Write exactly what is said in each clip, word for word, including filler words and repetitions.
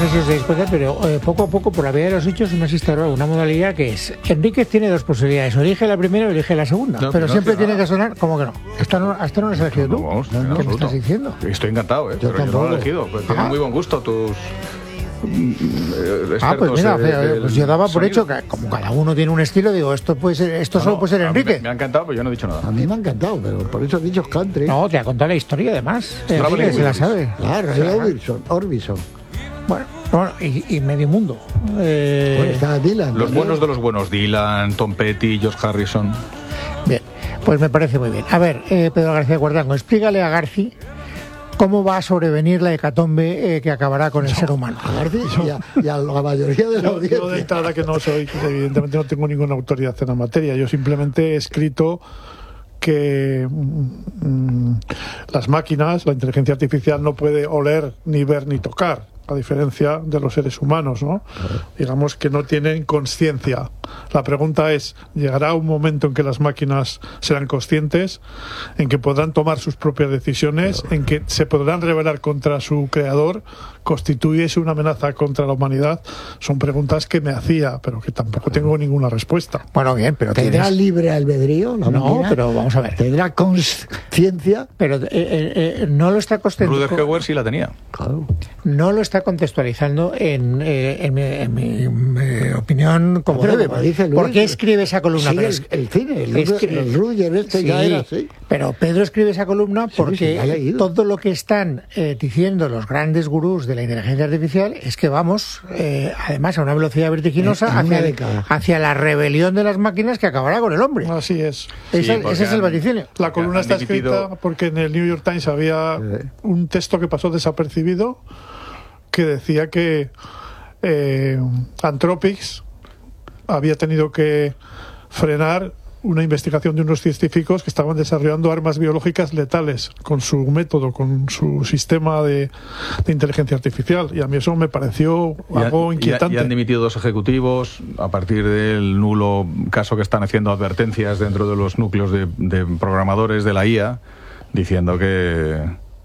sé si os dais cuenta, pero eh, poco a poco, por la vía de los hechos, hemos instaurado una modalidad que es: Enríquez tiene dos posibilidades, o elige la primera o elige la segunda, no, pero no, siempre no, tiene que sonar como que no. Hasta no, hasta no lo has elegido no, tú. Vamos, ¿Qué no, me estás diciendo? Estoy encantado, ¿eh? Yo pero yo no lo he elegido. Pues tienes muy buen gusto tus... Ah, pues mira, de, de, pues yo daba por sonido. Hecho que como cada uno tiene un estilo, digo, esto puede ser, esto no, solo puede ser Enrique. Me, me ha encantado, pero yo no he dicho nada. A mí me ha encantado, pero por eso he dicho country. No, te ha contado la historia además. Enrique se la sabe. Claro, es Orbison, Orbison. Bueno, bueno y, y medio mundo. Eh... Bueno, está Dylan. Los buenos de los buenos, Dylan, Tom Petty, George Harrison. Bien, pues me parece muy bien. A ver, eh, Pedro García Cuartango, explícale a Garci cómo va a sobrevenir la hecatombe eh, que acabará con el no, ser humano. A Garci y a, y a la mayoría de la audiencia. Yo de entrada que no soy, evidentemente no tengo ninguna autoridad en la materia. Yo simplemente he escrito que mmm, las máquinas, la inteligencia artificial no puede oler, ni ver, ni tocar, a diferencia de los seres humanos, ¿no? Digamos que no tienen conciencia. La pregunta es, ¿llegará un momento en que las máquinas serán conscientes, en que podrán tomar sus propias decisiones, en que se podrán rebelar contra su creador, constituyese una amenaza contra la humanidad? Son preguntas que me hacía, pero que tampoco tengo ninguna respuesta. Bueno, bien, pero ¿tendrá tienes... libre albedrío la No, máquina? pero vamos a ver. ¿Tendrá conciencia? Pero eh, eh, no lo está Ruder Hauer sí la tenía. Claro. No lo está contextualizando en, eh, en, mi, en mi, mi opinión como pero debe. como dice Luis, ¿Por qué escribe esa columna? Sí, pero el, el cine, el, escribe, el Ruger este sí, ya era así. Pero Pedro escribe esa columna porque sí, sí, todo lo que están eh, diciendo los grandes gurús de la inteligencia artificial es que vamos, eh, además, a una velocidad vertiginosa en, en hacia, hacia la rebelión de las máquinas que acabará con el hombre. Así es. Esa, sí, ese es el vaticinio. La columna está dimitido... escrita porque en el New York Times había eh. un texto que pasó desapercibido que decía que eh, Anthropics había tenido que frenar una investigación de unos científicos que estaban desarrollando armas biológicas letales con su método, con su sistema de, de inteligencia artificial, y a mí eso me pareció algo y inquietante. Y han dimitido dos ejecutivos a partir del nulo caso que están haciendo advertencias dentro de los núcleos de, de programadores de la I A, diciendo que,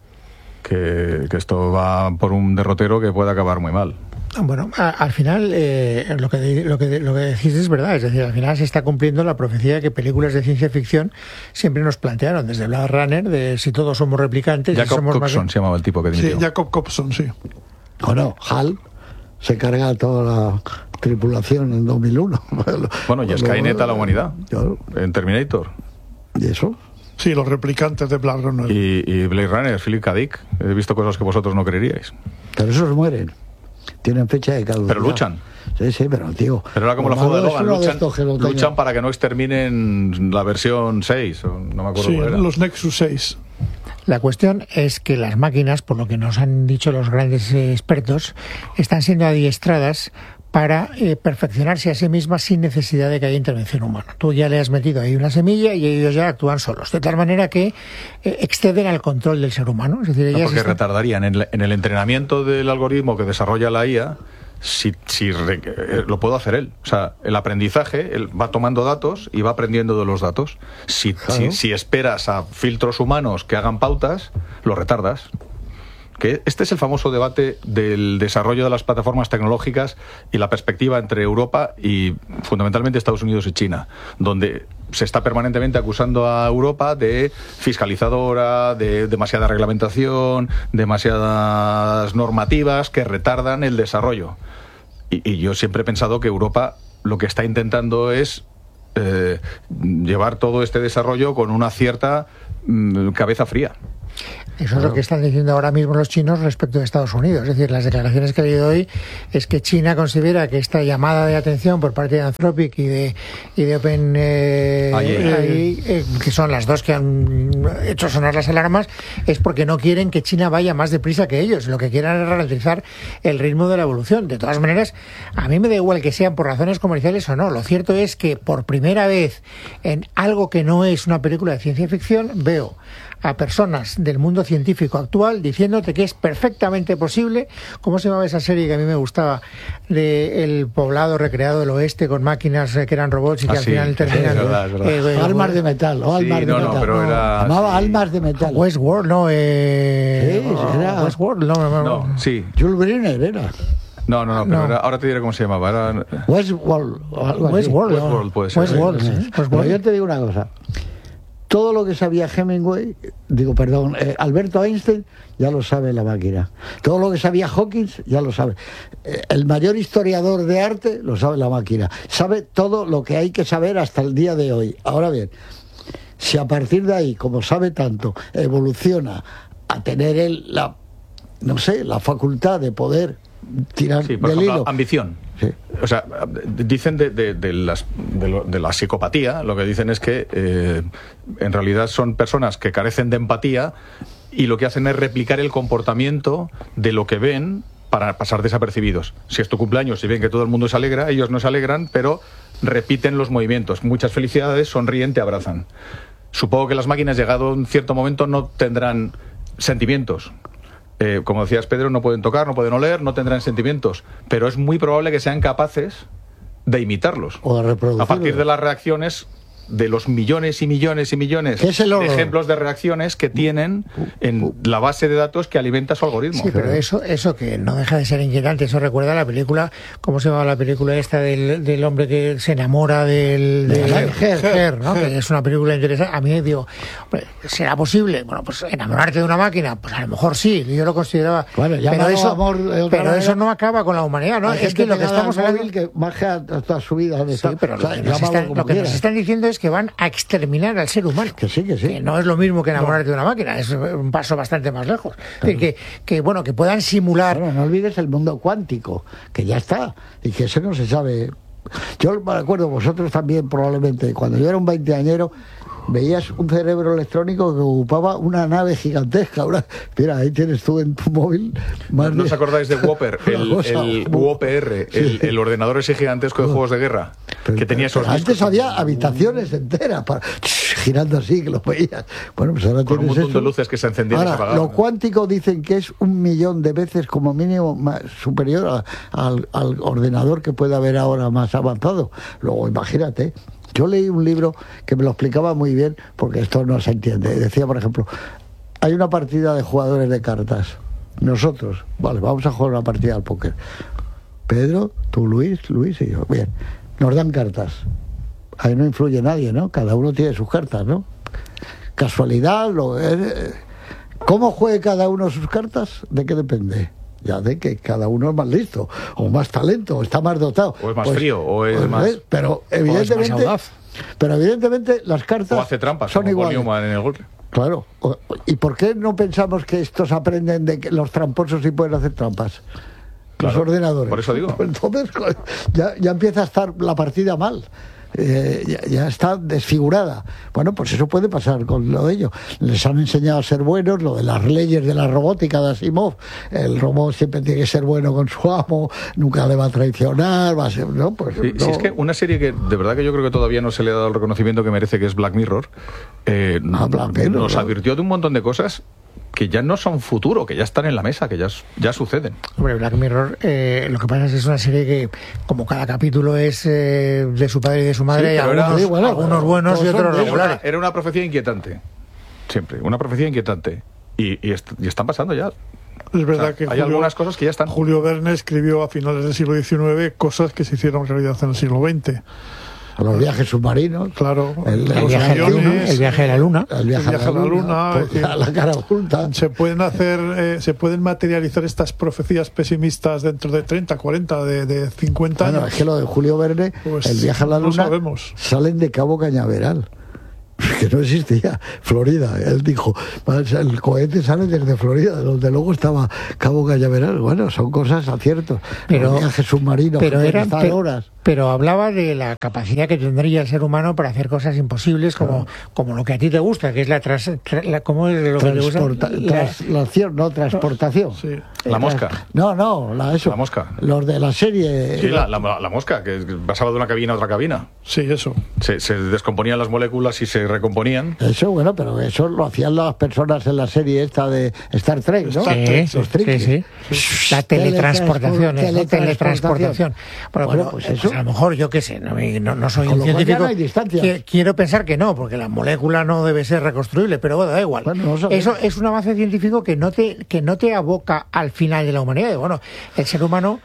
que, que esto va por un derrotero que puede acabar muy mal. Bueno, a, al final eh, lo que lo que lo que decís es verdad, es decir, al final se está cumpliendo la profecía que películas de ciencia ficción siempre nos plantearon, desde Blade Runner, de si todos somos replicantes. Jacob si somos Coxon más... se llamaba el tipo que dimitió. Sí, Jacob Coxon, sí. O no, Hal se carga toda la tripulación en dos mil uno. Bueno, y Skynet a la humanidad, claro. En Terminator. ¿Y eso? Sí, los replicantes de Blade Runner. Y, y Blade Runner, Philip K. Dick. He visto cosas que vosotros no creeríais. Pero esos mueren. Tienen fecha de caducidad. Pero luchan. Sí, sí, pero tío. Pero era como la foto de Logan. Luchan, de luchan para que no exterminen la versión seis. O no me acuerdo sí, cuál era. Los Nexus seis. La cuestión es que las máquinas, por lo que nos han dicho los grandes eh, expertos, están siendo adiestradas para eh, perfeccionarse a sí mismas sin necesidad de que haya intervención humana. Tú ya le has metido ahí una semilla y ellos ya actúan solos, de tal manera que eh, exceden al control del ser humano. Es decir, no, ellas porque están... retardarían en el, en el entrenamiento del algoritmo que desarrolla la I A. Si, si re, eh, lo puedo hacer él. O sea, el aprendizaje, él va tomando datos y va aprendiendo de los datos. Si, claro. si, si esperas a filtros humanos que hagan pautas, lo retardas. Que este es el famoso debate del desarrollo de las plataformas tecnológicas y la perspectiva entre Europa y fundamentalmente Estados Unidos y China, donde se está permanentemente acusando a Europa de fiscalizadora, de demasiada reglamentación, demasiadas normativas que retardan el desarrollo. Y, y yo siempre he pensado que Europa lo que está intentando es eh, llevar todo este desarrollo con una cierta mm, cabeza fría. Eso claro. Es lo que están diciendo ahora mismo los chinos respecto de Estados Unidos. Es decir, las declaraciones que he leído hoy es que China considera que esta llamada de atención por parte de Anthropic y de, y de Open eh, ahí, eh, que son las dos que han hecho sonar las alarmas, es porque no quieren que China vaya más deprisa que ellos. Lo que quieren es ralentizar el ritmo de la evolución. De todas maneras, a mí me da igual que sean por razones comerciales o no. Lo cierto es que por primera vez en algo que no es una película de ciencia ficción veo a personas del mundo científico actual diciéndote que es perfectamente posible. ¿Cómo se llamaba esa serie que a mí me gustaba? De el poblado recreado del oeste con máquinas que eran robots y que ah, al sí, final terminan... Sí, es verdad, es verdad. Eh, eh, almas de metal, o almas sí, de no, metal. No, pero era... Llamaba sí. Almas de metal. Westworld, no, eh... Sí, era... Westworld, no, no, no. no sí. Jules Briner era. No, no, no, pero No. Era, ahora te diré cómo se llamaba. Era... Westworld. algo así. Westworld, ¿no? Westworld puede ser. Westworld, sí. Pero Westworld. yo te digo una cosa. Todo lo que sabía Hemingway, digo, perdón, eh, Alberto Einstein, ya lo sabe la máquina. Todo lo que sabía Hawkins, ya lo sabe. Eh, el mayor historiador de arte, lo sabe la máquina. Sabe todo lo que hay que saber hasta el día de hoy. Ahora bien, si a partir de ahí, como sabe tanto, evoluciona a tener él la, no sé, la facultad de poder tirar Sí, por del ejemplo, hilo. ambición. Sí. O sea, dicen de, de, de, las, de, lo, de la psicopatía, lo que dicen es que eh, en realidad son personas que carecen de empatía y lo que hacen es replicar el comportamiento de lo que ven para pasar desapercibidos. Si es tu cumpleaños y ven que todo el mundo se alegra, ellos no se alegran, pero repiten los movimientos. Muchas felicidades, sonríen, te abrazan. Supongo que las máquinas, llegado a un cierto momento, no tendrán sentimientos. Eh, como decías, Pedro, no pueden tocar, no pueden oler, no tendrán sentimientos, pero es muy probable que sean capaces de imitarlos. O de reproducirlos. A partir de las reacciones de los millones y millones y millones ¿Qué es el de olor? ejemplos de reacciones que tienen en la base de datos que alimenta su algoritmo. Sí, pero eso, eso que no deja de ser inquietante, eso recuerda a la película, ¿cómo se llama la película esta del, del hombre que se enamora del, del Her, Her. Her, ¿no? Que es una película interesante. A mí digo, hombre, ¿será posible? Bueno, pues enamorarte de una máquina, pues a lo mejor sí, yo lo consideraba. Bueno, pero llámalo eso, amor de otra pero manera. eso no acaba con la humanidad, ¿no? Hay Es gente que lo que le da estamos al hablando. móvil que baja toda su vida. De Sí, tal- pero o sea, lo, que nos llámalo están, como lo que nos quieras. están diciendo es que van a exterminar al ser humano. Que sí, que sí. Que no es lo mismo que enamorarte de una máquina, es un paso bastante más lejos. Es decir, que, que, bueno, que puedan simular. Bueno, no olvides el mundo cuántico, que ya está, y que eso no se sabe. Yo me acuerdo, vosotros también probablemente, cuando yo era un veinteañero, veías un cerebro electrónico que ocupaba una nave gigantesca. Una, mira, ahí tienes tú en tu móvil más ¿No de- os acordáis de Whopper, una el, cosa, el muy- U O P R, el, el ordenador ese gigantesco de juegos de guerra, Pero- que tenía esos pero antes discos había habitaciones enteras para, girando así, que lo veías. Bueno, pues ahora con un tienes montón eso. de luces que se encendían y se Ahora, apagaban? lo cuántico dicen que es un millón de veces como mínimo más superior a- al, al ordenador que puede haber ahora más avanzado. Luego, imagínate. Yo leí un libro que me lo explicaba muy bien, porque esto no se entiende. Decía, por ejemplo, hay una partida de jugadores de cartas. Nosotros, vale, vamos a jugar una partida al póker. Pedro, tú, Luis, Luis y yo. Bien, nos dan cartas. Ahí no influye nadie, ¿no? Cada uno tiene sus cartas, ¿no? Casualidad, lo, eh, ¿cómo juegue cada uno sus cartas? ¿De qué depende? Ya de que cada uno es más listo, o más talento, o está más dotado. O es más frío, o es pues, más- ¿ves? Pero es más evidentemente, audaz. pero evidentemente las cartas O hace trampas, son como Paul iguales. Newman en el golpe. Claro. O- ¿Y por qué no pensamos que estos aprenden de que los tramposos sí pueden hacer trampas? Los Claro, ordenadores. por eso digo. Entonces, ya, ya empieza a estar la partida mal. Eh, ya, ya está desfigurada. Bueno, pues eso puede pasar con lo de ellos. Les han enseñado a ser buenos, lo de las leyes de la robótica de Asimov. El robot siempre tiene que ser bueno con su amo, nunca le va a traicionar, va a ser, ¿no? Pues, Sí, no. sí, es que una serie que de verdad que yo creo que todavía no se le ha dado el reconocimiento que merece, que es Black Mirror, eh, Ah, Black Mirror, nos ¿no? advirtió de un montón de cosas que ya no son futuro, que ya están en la mesa, que ya, ya suceden. Hombre, Black Mirror, eh, lo que pasa es que es una serie que, como cada capítulo es eh, de su padre y de su madre, Sí, hay pero era- algunos, Sí, bueno, algunos pero buenos y todos son otros de- Era una, regulares. era una profecía inquietante, siempre, una profecía inquietante. Y, y, est- y están pasando ya. Es verdad O sea, que hay Julio, algunas cosas que ya están. Julio Verne escribió a finales del siglo diecinueve cosas que se hicieron realidad en el siglo veinte. Los viajes submarinos. Claro, El- El los viaje, a la luna, aviones, el viaje a la luna. El viaje, El viaje a la luna, es pues, decir, a la cara oculta. se pueden hacer, eh, se pueden materializar estas profecías pesimistas dentro de treinta, cuarenta, de, de cincuenta Bueno, años. es que lo de Julio Verne, Pues, el viaje a la no luna, sabemos. salen de Cabo Cañaveral. Que no existía Florida. Él dijo, el cohete sale desde Florida, donde luego estaba Cabo Cañaveral. Bueno, son cosas aciertos. Pero- Los viajes submarinos, Pero, que eran, están pero, horas. pero hablaba de la capacidad que tendría el ser humano para hacer cosas imposibles como, como lo que a ti te gusta, que es la, tras, tra- la ¿cómo es lo que te gusta? Transporta- La- traslación, no transportación. Sí. La Eh, mosca. tras- No, no, la, eso. La mosca. Los de la serie. Sí, la, la- la mosca, que pasaba de una cabina a otra cabina. Sí, eso. Se, se descomponían las moléculas y se recomponían. Eso, bueno, pero eso lo hacían las personas en la serie esta de Star Trek, ¿no? Star Sí, Trek, sí, los sí, triquis. sí. La teletransportación, es, ¿no? Teletransportación. teletransportación. Bueno, Bueno, pero, pues pues eso. a lo mejor yo qué sé, no, no, no soy Con un lo cual ya científico. no hay distancias. Qui- Quiero pensar que no, porque la molécula no debe ser reconstruible, pero bueno, da igual. Bueno, no sabemos. Eso es un avance científico que no te que no te aboca al final de la humanidad. Bueno, el ser humano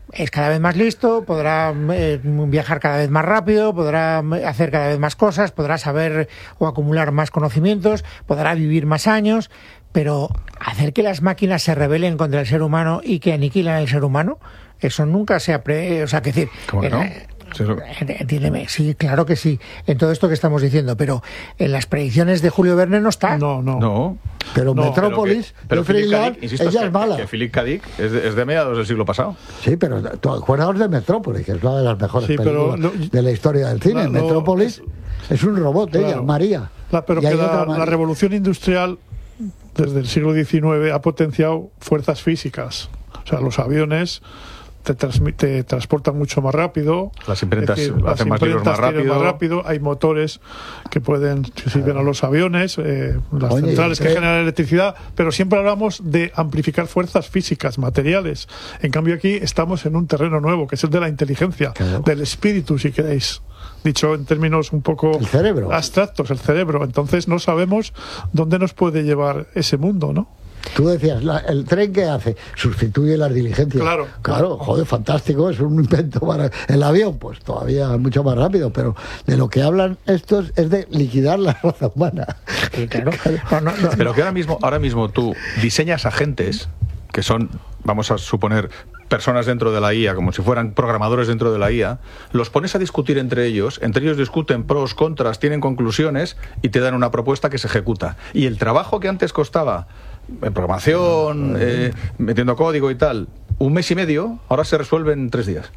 es cada vez más listo, podrá eh, viajar cada vez más rápido, podrá hacer cada vez más cosas, podrá saber o acumular más conocimientos, podrá vivir más años, pero hacer que las máquinas se rebelen contra el ser humano y que aniquilan al ser humano, eso nunca se ha... Pre... O sea, que decir... ¿Cómo que no? Eh, Entiéndeme, sí, claro que sí, en todo esto que estamos diciendo, pero en las predicciones de Julio Verne no está. No, no. No. Pero No, Metrópolis, Pero, que, pero de Philip K. Dick, insisto, ella es, es que, mala. que Philip K. Dick es de, es de mediados del siglo pasado. Sí, pero tú acuerdas de Metrópolis, que es una de las mejores Sí, pero películas lo- de la historia del cine. la- lo- Metrópolis es un robot, ella, Claro. María. La- pero Y hay que la, otra la María. revolución industrial desde el siglo diecinueve ha potenciado fuerzas físicas. O sea, los aviones te, transmi- te transportan mucho más rápido. Las imprentas Es hacen las más libros más imprentas tienen rápido. más rápido. Hay motores que pueden que sirven a los aviones, eh, las Oye, centrales que eh, generan electricidad, pero siempre hablamos de amplificar fuerzas físicas, materiales. En cambio aquí estamos en un terreno nuevo, que es el de la inteligencia, Claro. del espíritu, si queréis. Dicho en términos un poco El cerebro. abstractos, el cerebro. Entonces no sabemos dónde nos puede llevar ese mundo, ¿no? Tú decías, la- el tren que hace sustituye las diligencias. Claro. Claro, joder, fantástico, es un invento para el avión, pues todavía mucho más rápido, pero de lo que hablan estos es de liquidar la raza humana. Sí, claro. No, no, no, Pero que ahora mismo, ahora mismo tú diseñas agentes que son, vamos a suponer, personas dentro de la I A, como si fueran programadores dentro de la I A, los pones a discutir entre ellos, entre ellos discuten pros, contras, tienen conclusiones y te dan una propuesta que se ejecuta. Y el trabajo que antes costaba en programación, eh, metiendo código y tal, un mes y medio, ahora se resuelve en tres días.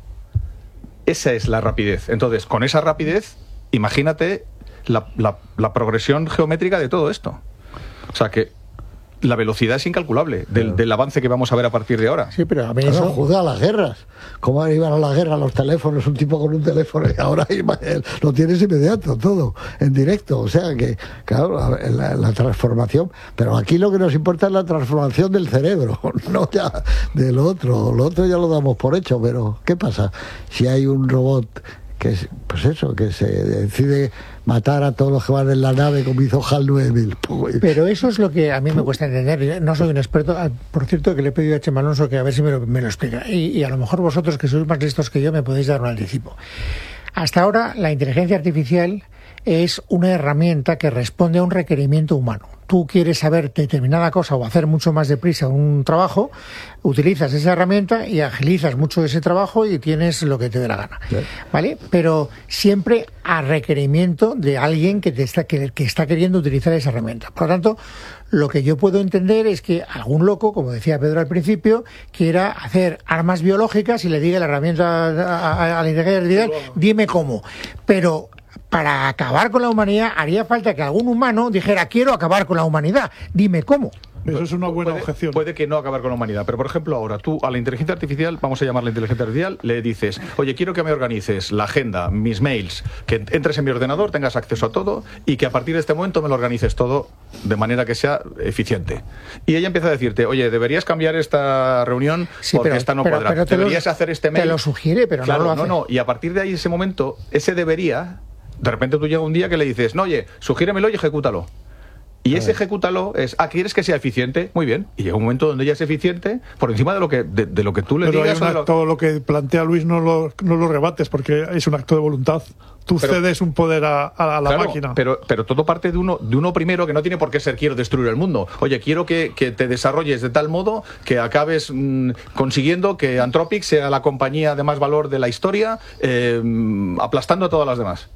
Esa es la rapidez. Entonces, con esa rapidez, imagínate la, la, la progresión geométrica de todo esto. O sea que la velocidad es incalculable del, del avance que vamos a ver a partir de ahora. sí, pero a mí Claro, eso... juzga a las guerras. ¿Cómo iban a la guerra los teléfonos? Un tipo con un teléfono y ahora lo tienes inmediato, todo, en directo. O sea que, claro, la, la- la transformación. Pero aquí lo que nos importa es la transformación del cerebro, no ya del otro. Lo otro ya lo damos por hecho, pero ¿qué pasa si hay un robot que es, pues eso, que se decide matar a todos los que van en la nave como hizo HAL nueve mil? Pero eso es lo que a mí me cuesta entender. No soy un experto. Ah, por cierto, que le he pedido a Chema Alonso que a ver si me lo, me lo explica. Y, y a lo mejor vosotros, que sois más listos que yo, me podéis dar un anticipo. Hasta ahora, la inteligencia artificial es una herramienta que responde a un requerimiento humano. Tú quieres saber determinada cosa o hacer mucho más deprisa un trabajo, utilizas esa herramienta y agilizas mucho ese trabajo y tienes lo que te dé la gana. ¿Vale? Pero siempre a requerimiento de alguien que, te está, que, que está queriendo utilizar esa herramienta. Por lo tanto, lo que yo puedo entender es que algún loco, como decía Pedro al principio, quiera hacer armas biológicas y le diga la herramienta a, a, a la inteligencia artificial, dime cómo. Pero para acabar con la humanidad haría falta que algún humano dijera, quiero acabar con la humanidad, dime cómo. Eso es una buena puede, objeción. Puede que no acabar con la humanidad, pero por ejemplo ahora tú a la inteligencia artificial, vamos a llamarla inteligencia artificial, le dices, oye, quiero que me organices la agenda, mis mails, que entres en mi ordenador, tengas acceso a todo y que a partir de este momento me lo organices todo de manera que sea eficiente. Y ella empieza a decirte, oye, deberías cambiar esta reunión Sí, porque pero- esta no pero- cuadra. pero te Deberías lo- hacer este mail. te lo sugiere, pero no Claro, lo hace. No, no, y a partir de ahí, ese momento, ese debería, de repente tú llega un día que le dices, no, oye, sugíremelo y ejecútalo. Y ese ejecútalo es, ah, ¿quieres que sea eficiente? Muy bien. Y llega un momento donde ya es eficiente por encima de lo que de, de lo que tú le Pero hay digas. un o de lo- acto, lo que plantea Luis no lo, no lo rebates, porque es un acto de voluntad. Tú Pero- cedes un poder a, a la Claro, máquina. Pero, pero todo parte de uno, de uno primero, que no tiene por qué ser quiero destruir el mundo. Oye, quiero que, que te desarrolles de tal modo que acabes mmm, consiguiendo que Anthropic sea la compañía de más valor de la historia, eh, aplastando a todas las demás.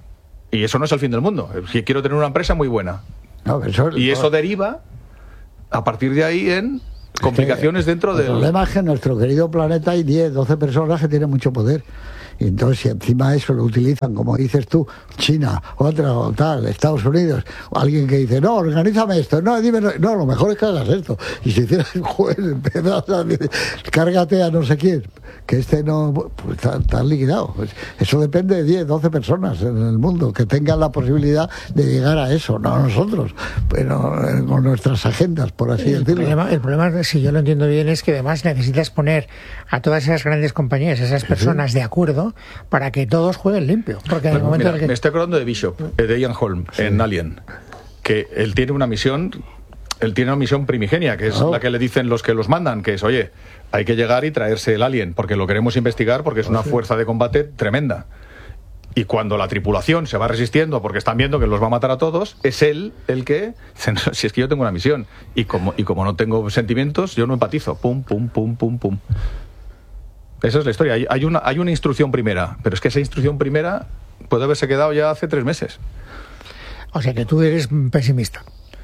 Y eso no es el fin del mundo. Si quiero tener una empresa muy buena. No, eso, Y eso deriva, a partir de ahí, en complicaciones dentro El del... problema es que en nuestro querido planeta hay diez, doce personas que tienen mucho poder. Y entonces, si encima eso lo utilizan, como dices tú, China, otra o tal, Estados Unidos, o alguien que dice, no, organízame esto, no, dime, no, no, lo mejor es que hagas esto. Y si hicieras el juez, empezas a decir, cárgate a no sé quién, que este no, pues está, está liquidado. Pues eso depende de diez, doce personas en el mundo que tengan la posibilidad de llegar a eso, no nosotros, pero eh, con nuestras agendas, por así El decirlo. problema, el problema, si yo lo entiendo bien, es que además necesitas poner a todas esas grandes compañías, esas personas de acuerdo, para que todos jueguen limpio. Porque en el momento Mira, en el que... me estoy acordando de Bishop, eh, de Ian Holm, en Alien, que él tiene una misión él tiene una misión primigenia, que es oh. la que le dicen los que los mandan, que es, oye, hay que llegar y traerse el alien, porque lo queremos investigar, porque es una fuerza de combate tremenda. Y cuando la tripulación se va resistiendo porque están viendo que los va a matar a todos, es él el que, si es que yo tengo una misión, y como, y como no tengo sentimientos, yo no empatizo. Pum, pum, pum, pum, pum. Esa es la historia. Hay, hay, una, hay una instrucción primera, pero es que esa instrucción primera puede haberse quedado ya hace tres meses. O sea que tú eres pesimista.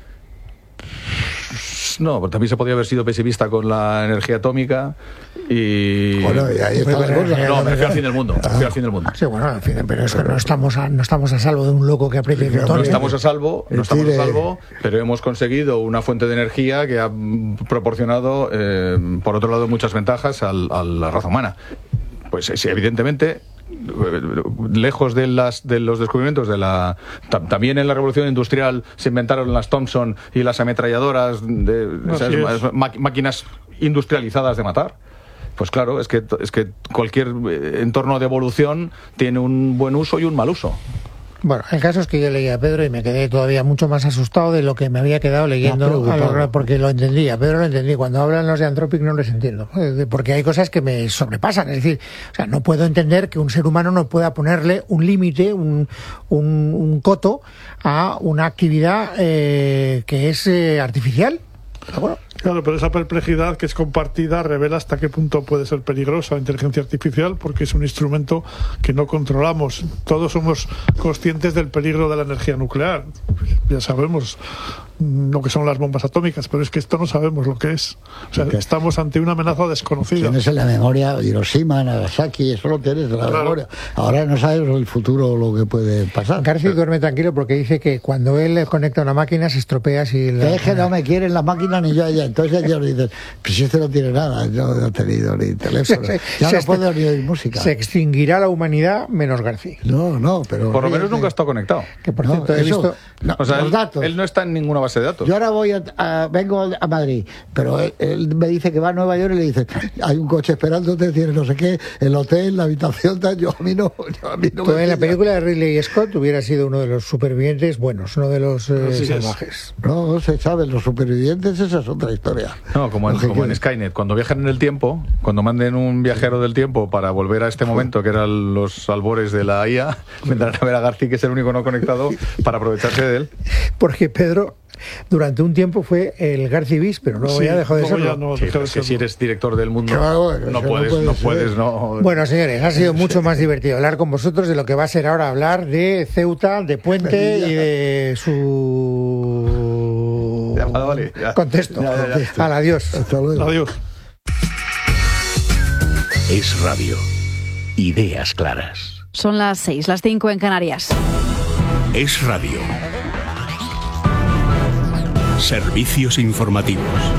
No, porque también se podría haber sido pesimista con la energía atómica y... Bueno, y ahí está la cosa. No, me refiero al fin del mundo. Me refiero al fin del mundo. Sí, bueno, en fin, pero es que no estamos a, no estamos a salvo de un loco que apriete el botón. No estamos a salvo, no estamos a salvo, pero hemos conseguido una fuente de energía que ha proporcionado, eh, por otro lado, muchas ventajas al, a la raza humana. Pues sí, evidentemente... lejos de las de los descubrimientos de la tam, también en la revolución industrial se inventaron las Thompson y las ametralladoras de, ¿sabes? Máquinas industrializadas de matar. Pues claro, es que es que cualquier entorno de evolución tiene un buen uso y un mal uso. Bueno, el caso es que yo leí a Pedro y me quedé todavía mucho más asustado de lo que me había quedado leyendo, a lo, porque lo entendía. Pedro lo entendí. Cuando hablan los de Anthropic no les entiendo, porque hay cosas que me sobrepasan. Es decir, o sea, no puedo entender que un ser humano no pueda ponerle un límite, un, un, un coto a una actividad eh, que es eh, artificial. Bueno. Claro, pero esa perplejidad que es compartida revela hasta qué punto puede ser peligrosa la inteligencia artificial, porque es un instrumento que no controlamos. Todos somos conscientes del peligro de la energía nuclear. Ya sabemos lo que son las bombas atómicas, pero es que esto no sabemos lo que es. O sea, okay. Estamos ante una amenaza desconocida. Tienes en la memoria Hiroshima, Nagasaki, eso lo tienes en la claro. memoria. Ahora no sabes el futuro, lo que puede pasar. García duerme tranquilo porque dice que cuando él conecta una máquina se estropea si... La... Es que no me quieren las máquinas ni yo ella. Entonces ellos dicen, pues este no tiene nada, yo no he tenido ni teléfono, se, ya se no puedo ni oír música. Se extinguirá la humanidad menos García. No, no, pero... Por lo menos nunca ha estado conectado. Que por no, cierto he eso, visto... No, o sea, los él, datos. Él no está en ninguna base de datos. Yo ahora voy a, a, vengo a Madrid, pero él, él me dice que va a Nueva York y le dice, hay un coche esperándote, tiene no sé qué, el hotel, la habitación, tal. Yo a mí no... Yo a mí no me en la película de Ridley Scott hubiera sido uno de los supervivientes buenos, uno de los eh, sí, salvajes. No, no se sabe, los supervivientes, esa es otra historia. No, como en, como en Skynet, cuando viajan en el tiempo, cuando manden un viajero del tiempo para volver a este momento, que eran los albores de la I A, vendrán a ver a García, que es el único no conectado, para aprovecharse de él. Porque Pedro durante un tiempo fue el García Bis, pero luego sí, ya dejó de serlo. No, sí, es que si eres director del mundo, claro, bueno, no, puedes, no, no puedes, no. Bueno, señores, ha sido mucho más divertido hablar con vosotros de lo que va a ser ahora hablar de Ceuta, de Puente y de su ya, vale, ya. contexto. Ya, ya, ya. Al adiós. Hasta luego. Adiós. Es Radio. Ideas claras. Son las seis, las cinco en Canarias. Es Radio. Servicios informativos.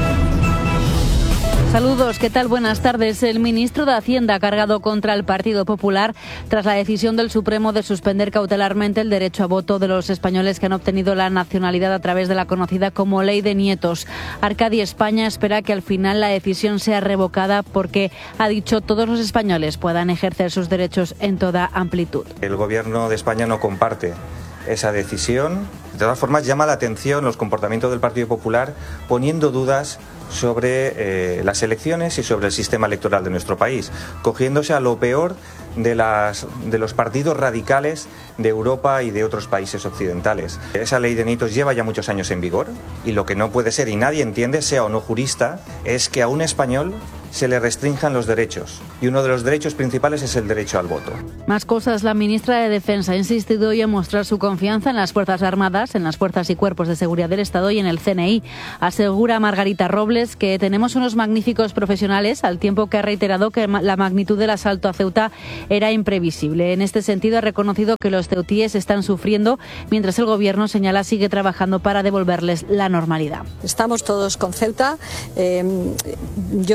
Saludos, ¿qué tal? Buenas tardes. El ministro de Hacienda ha cargado contra el Partido Popular tras la decisión del Supremo de suspender cautelarmente el derecho a voto de los españoles que han obtenido la nacionalidad a través de la conocida como Ley de Nietos. Arcadi España espera que al final la decisión sea revocada porque, ha dicho, todos los españoles puedan ejercer sus derechos en toda amplitud. El Gobierno de España no comparte esa decisión. De todas formas, llama la atención los comportamientos del Partido Popular poniendo dudas sobre eh, las elecciones y sobre el sistema electoral de nuestro país, cogiéndose a lo peor de, las, de los partidos radicales de Europa y de otros países occidentales. Esa ley de Nietos lleva ya muchos años en vigor y lo que no puede ser, y nadie entiende, sea o no jurista, es que a un español se le restrinjan los derechos. Y uno de los derechos principales es el derecho al voto. Más cosas. La ministra de Defensa ha insistido hoy en mostrar su confianza en las Fuerzas Armadas, en las Fuerzas y Cuerpos de Seguridad del Estado y en el C N I. Asegura Margarita Robles que tenemos unos magníficos profesionales, al tiempo que ha reiterado que la magnitud del asalto a Ceuta era imprevisible. En este sentido, ha reconocido que los ceutíes están sufriendo, mientras el Gobierno, señala, sigue trabajando para devolverles la normalidad. Estamos todos con Ceuta. Eh, yo sufro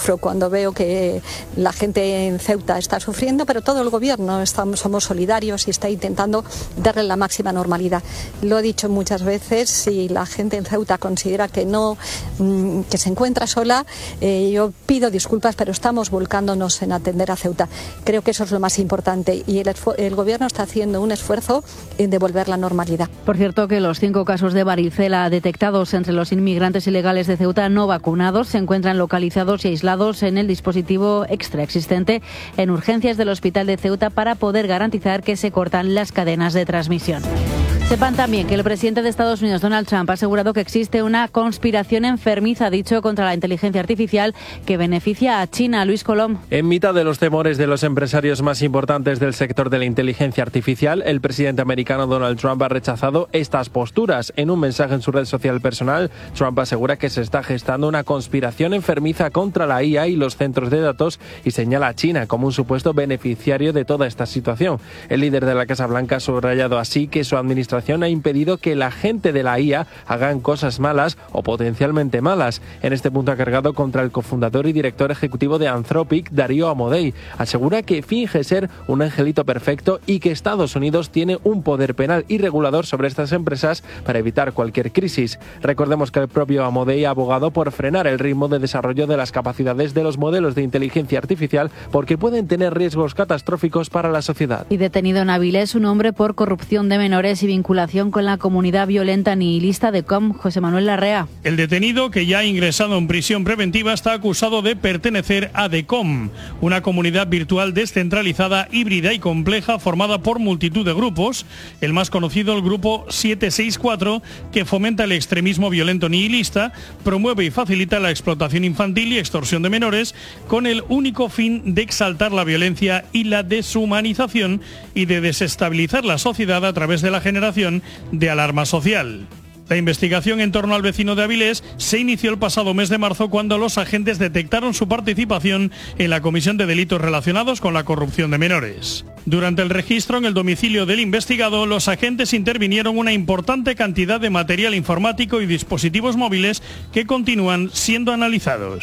sufro cuando veo que la gente en Ceuta está sufriendo, pero todo el gobierno estamos, somos solidarios y está intentando darle la máxima normalidad. Lo he dicho muchas veces, si la gente en Ceuta considera que no, que se encuentra sola, eh, yo pido disculpas, pero estamos volcándonos en atender a Ceuta. Creo que eso es lo más importante y el, el gobierno está haciendo un esfuerzo en devolver la normalidad. Por cierto, que los cinco casos de varicela detectados entre los inmigrantes ilegales de Ceuta no vacunados se encuentran localizados y aislados en el dispositivo extra existente en urgencias del hospital de Ceuta para poder garantizar que se cortan las cadenas de transmisión. Sepan también que el presidente de Estados Unidos, Donald Trump, ha asegurado que existe una conspiración enfermiza, dicho, contra la inteligencia artificial que beneficia a China. Luis Colom. En mitad de los temores de los empresarios más importantes del sector de la inteligencia artificial, el presidente americano Donald Trump ha rechazado estas posturas. En un mensaje en su red social personal, Trump asegura que se está gestando una conspiración enfermiza contra la I A y los centros de datos y señala a China como un supuesto beneficiario de toda esta situación. El líder de la Casa Blanca ha subrayado así que su administración ha impedido que la gente de la I A hagan cosas malas o potencialmente malas. En este punto ha cargado contra el cofundador y director ejecutivo de Anthropic, Darío Amodei. Asegura que finge ser un angelito perfecto y que Estados Unidos tiene un poder penal y regulador sobre estas empresas para evitar cualquier crisis. Recordemos que el propio Amodei ha abogado por frenar el ritmo de desarrollo de las capacidades de los modelos de inteligencia artificial porque pueden tener riesgos catastróficos para la sociedad. Y detenido en Avilés un hombre por corrupción de menores y vinculación con la comunidad violenta nihilista de C O M. José Manuel Larrea. El detenido, que ya ha ingresado en prisión preventiva, está acusado de pertenecer a D E C O M, una comunidad virtual descentralizada, híbrida y compleja formada por multitud de grupos. El más conocido, el grupo siete seis cuatro, que fomenta el extremismo violento nihilista, promueve y facilita la explotación infantil y extorsión de menores con el único fin de exaltar la violencia y la deshumanización y de desestabilizar la sociedad a través de la generación de alarma social. La investigación en torno al vecino de Avilés se inició el pasado mes de marzo cuando los agentes detectaron su participación en la comisión de delitos relacionados con la corrupción de menores. Durante el registro en el domicilio del investigado, los agentes intervinieron una importante cantidad de material informático y dispositivos móviles que continúan siendo analizados.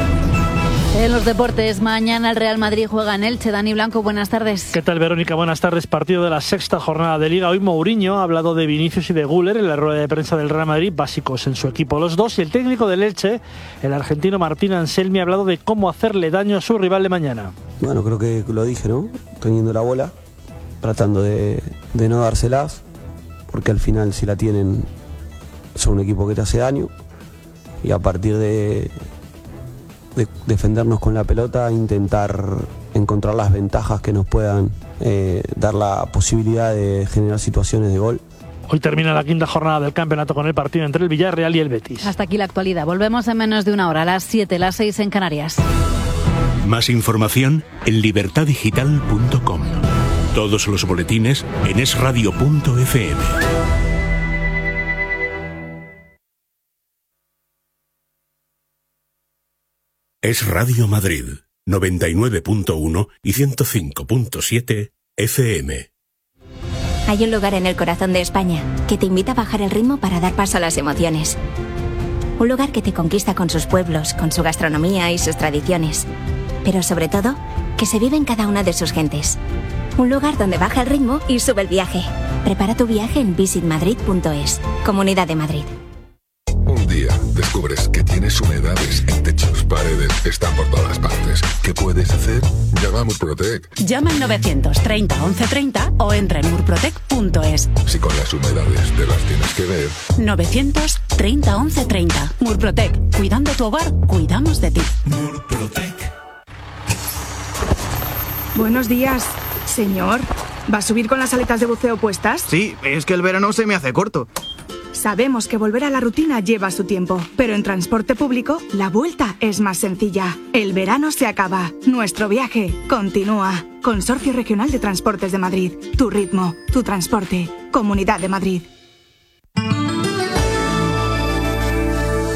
En los deportes, mañana el Real Madrid juega en Elche. Dani Blanco, buenas tardes. ¿Qué tal, Verónica? Buenas tardes. Partido de la sexta jornada de Liga. Hoy Mourinho ha hablado de Vinicius y de Güler en la rueda de prensa del Real Madrid, básicos en su equipo los dos. Y el técnico del Elche, el argentino Martín Anselmi, ha hablado de cómo hacerle daño a su rival de mañana. Bueno, creo que lo dije, ¿no? Teniendo la bola, tratando de, de no dárselas, porque al final si la tienen son un equipo que te hace daño. Y a partir de... de defendernos con la pelota, intentar encontrar las ventajas que nos puedan eh, dar la posibilidad de generar situaciones de gol. Hoy termina la quinta jornada del campeonato con el partido entre el Villarreal y el Betis. Hasta aquí la actualidad. Volvemos en menos de una hora, a las siete, las seis en Canarias. Más información en libertad digital punto com. Todos los boletines en es radio punto efe eme. Es Radio Madrid, noventa y nueve punto uno y ciento cinco punto siete efe eme. Hay un lugar en el corazón de España que te invita a bajar el ritmo para dar paso a las emociones. Un lugar que te conquista con sus pueblos, con su gastronomía y sus tradiciones. Pero sobre todo, que se vive en cada una de sus gentes. Un lugar donde baja el ritmo y sube el viaje. Prepara tu viaje en visit madrid punto es. Comunidad de Madrid. Un día descubres que tienes humedades en techos, paredes, están por todas partes. ¿Qué puedes hacer? Llama a Murprotec. Llama al novecientos treinta once treinta o entra en murprotec punto es. Si con las humedades te las tienes que ver. novecientos treinta once treinta. Murprotec. Cuidando tu hogar, cuidamos de ti. Murprotec. Buenos días, señor. ¿Va a subir con las aletas de buceo puestas? Sí, es que el verano se me hace corto. Sabemos que volver a la rutina lleva su tiempo, pero en transporte público la vuelta es más sencilla. El verano se acaba, nuestro viaje continúa. Consorcio Regional de Transportes de Madrid. Tu ritmo, tu transporte. Comunidad de Madrid.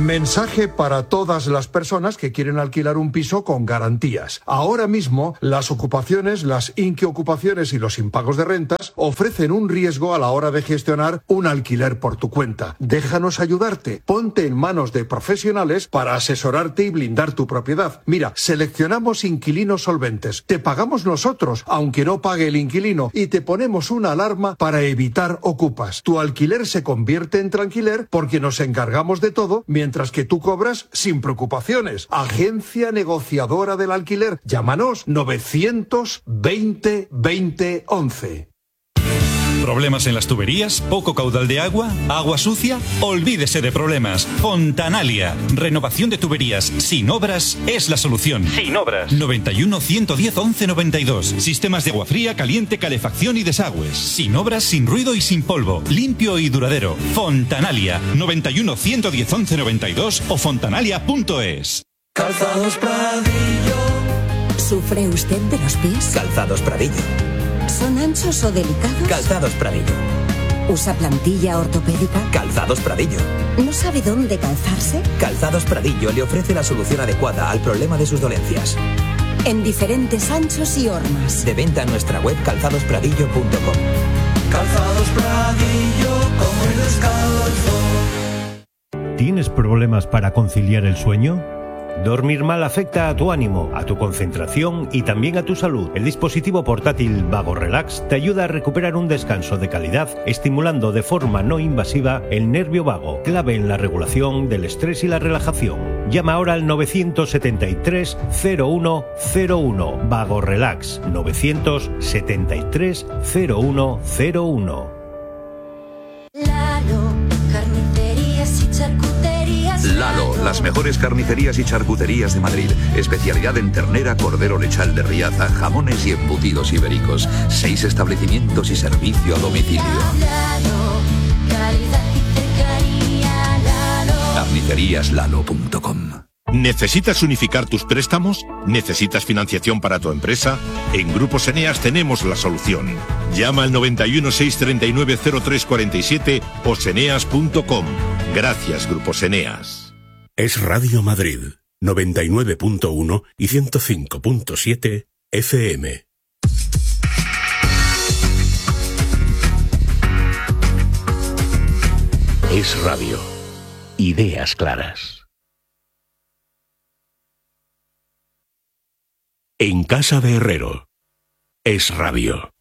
Mensaje para todas las personas que quieren alquilar un piso con garantías. Ahora mismo, las ocupaciones, las inquiocupaciones y los impagos de rentas ofrecen un riesgo a la hora de gestionar un alquiler por tu cuenta. Déjanos ayudarte. Ponte en manos de profesionales para asesorarte y blindar tu propiedad. Mira, seleccionamos inquilinos solventes. Te pagamos nosotros, aunque no pague el inquilino, y te ponemos una alarma para evitar ocupas. Tu alquiler se convierte en tranquiler porque nos encargamos de todo, mientras que tú cobras sin preocupaciones. Agencia negociadora del alquiler. Llámanos novecientos veinte veinte once. ¿Problemas en las tuberías? ¿Poco caudal de agua? ¿Agua sucia? Olvídese de problemas. Fontanalia. Renovación de tuberías sin obras es la solución. Sin obras. noventa y uno, ciento diez, once noventa y dos. Sistemas de agua fría, caliente, calefacción y desagües. Sin obras, sin ruido y sin polvo. Limpio y duradero. Fontanalia. noventa y uno, ciento diez, once noventa y dos o fontanalia punto es. Calzados Pradillo. ¿Sufre usted de los pies? Calzados Pradillo. ¿Son anchos o delicados? Calzados Pradillo. ¿Usa plantilla ortopédica? Calzados Pradillo. ¿No sabe dónde calzarse? Calzados Pradillo le ofrece la solución adecuada al problema de sus dolencias. En diferentes anchos y hormas. De venta en nuestra web calzados pradillo punto com. Calzados Pradillo, como el descalzo. ¿Tienes problemas para conciliar el sueño? Dormir mal afecta a tu ánimo, a tu concentración y también a tu salud. El dispositivo portátil Vago Relax te ayuda a recuperar un descanso de calidad, estimulando de forma no invasiva el nervio vago, clave en la regulación del estrés y la relajación. Llama ahora al novecientos setenta y tres, cero uno cero uno. Vago Relax, novecientos setenta y tres, cero uno cero uno. Lalo, las mejores carnicerías y charcuterías de Madrid. Especialidad en ternera, cordero lechal de Riaza, jamones y embutidos ibéricos. Seis establecimientos y servicio a domicilio. carnicerías lalo punto com. ¿Necesitas unificar tus préstamos? ¿Necesitas financiación para tu empresa? En Grupos Eneas tenemos la solución. Llama al noventa y uno, seiscientos treinta y nueve, cero tres cuarenta y siete o seneas punto com. Gracias, Grupos Eneas. Es Radio Madrid, noventa y nueve punto uno y ciento cinco punto siete F M. Es Radio. Ideas claras. En casa de Herrero. Es Radio.